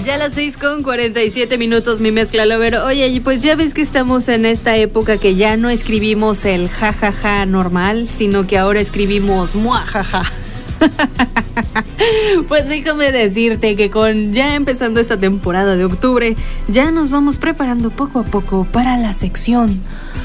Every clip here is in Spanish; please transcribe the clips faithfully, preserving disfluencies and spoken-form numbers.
Ya a las seis con cuarenta y siete minutos, mi mezcla lover. Oye, pues ya ves que estamos en esta época que ya no escribimos el jajaja ja, ja normal, sino que ahora escribimos muajaja. Pues déjame decirte que con ya empezando esta temporada de octubre, ya nos vamos preparando poco a poco para la sección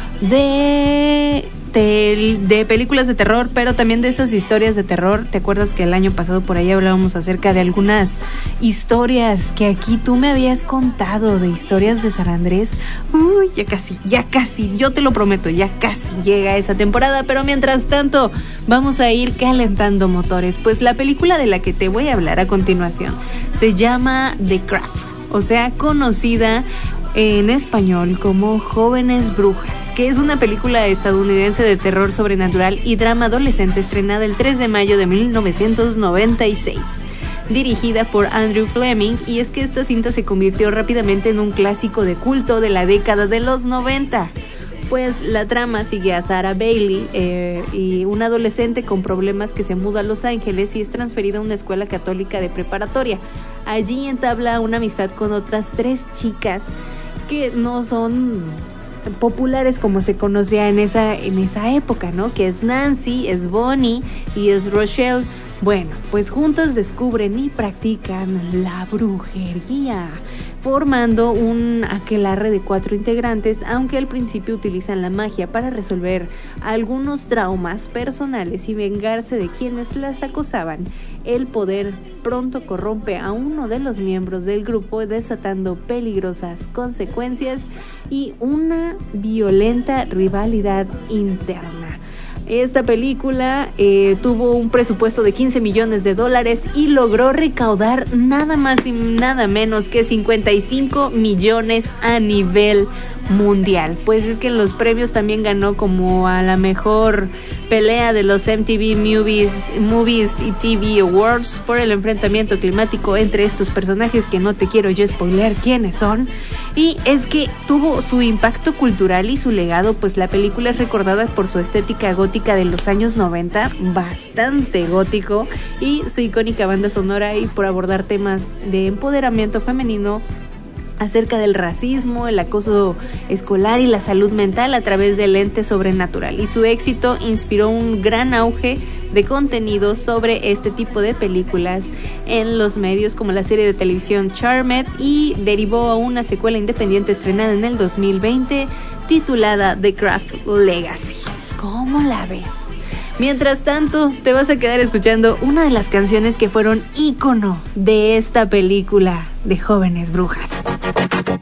de... De, de películas de terror, pero también de esas historias de terror. ¿Te acuerdas que el año pasado por ahí hablábamos acerca de algunas historias que aquí tú me habías contado, de historias de San Andrés? Uy, ya casi, ya casi, yo te lo prometo, ya casi llega esa temporada, pero mientras tanto vamos a ir calentando motores. Pues la película de la que te voy a hablar a continuación se llama The Craft, o sea, conocida en español como Jóvenes Brujas, que es una película estadounidense de terror sobrenatural y drama adolescente estrenada el tres de mayo de mil novecientos noventa y seis, dirigida por Andrew Fleming. Y es que esta cinta se convirtió rápidamente en un clásico de culto de la década de los noventa. Pues la trama sigue a Sarah Bailey, eh, y una adolescente con problemas que se muda a Los Ángeles y es transferida a una escuela católica de preparatoria. Allí entabla una amistad con otras tres chicas que no son populares como se conocía en esa, en esa época, ¿no? Que es Nancy, es Bonnie y es Rochelle. Bueno, pues juntas descubren y practican la brujería, formando un aquelarre de cuatro integrantes, aunque al principio utilizan la magia para resolver algunos traumas personales y vengarse de quienes las acosaban. El poder pronto corrompe a uno de los miembros del grupo, desatando peligrosas consecuencias y una violenta rivalidad interna. Esta película eh, tuvo un presupuesto de quince millones de dólares y logró recaudar nada más y nada menos que cincuenta y cinco millones a nivel mundial. Pues es que en los premios también ganó como a la mejor pelea de los M T V Movies, Movies y T V Awards por el enfrentamiento climático entre estos personajes que no te quiero yo spoilear quiénes son. Y es que tuvo su impacto cultural y su legado, pues la película es recordada por su estética gótica de los años noventa, bastante gótico, y su icónica banda sonora, y por abordar temas de empoderamiento femenino acerca del racismo, el acoso escolar y la salud mental a través del ente sobrenatural. Y su éxito inspiró un gran auge de contenido sobre este tipo de películas en los medios, como la serie de televisión Charmed, y derivó a una secuela independiente estrenada en el dos mil veinte titulada The Craft Legacy. ¿Cómo la ves? Mientras tanto, te vas a quedar escuchando una de las canciones que fueron ícono de esta película de Jóvenes Brujas.